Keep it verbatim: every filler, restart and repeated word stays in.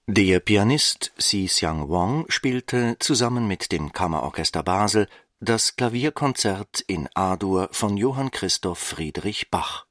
Der Pianist Si-Xiang Wang spielte zusammen mit dem Kammerorchester Basel das Klavierkonzert in A-Dur von Johann Christoph Friedrich Bach.